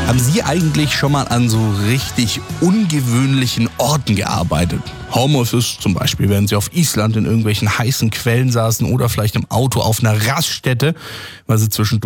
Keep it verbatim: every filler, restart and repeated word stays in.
Haben Sie eigentlich schon mal an so richtig ungewöhnlichen Orten gearbeitet? Homeoffice zum Beispiel, während Sie auf Island in irgendwelchen heißen Quellen saßen oder vielleicht im Auto auf einer Raststätte, weil Sie zwischendurch